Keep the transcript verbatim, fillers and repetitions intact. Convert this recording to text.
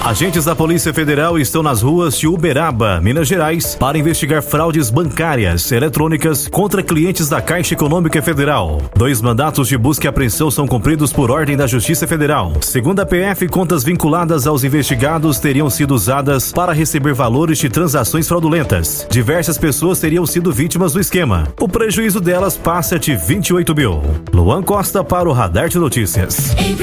Agentes da Polícia Federal estão nas ruas de Uberaba, Minas Gerais, para investigar fraudes bancárias eletrônicas contra clientes da Caixa Econômica Federal. Dois mandatos de busca e apreensão são cumpridos por ordem da Justiça Federal. Segundo a P F, contas vinculadas aos investigados teriam sido usadas para receber valores de transações fraudulentas. Diversas pessoas teriam sido vítimas do esquema. O prejuízo delas passa de vinte e oito mil. Luan Costa para o Radar de Notícias.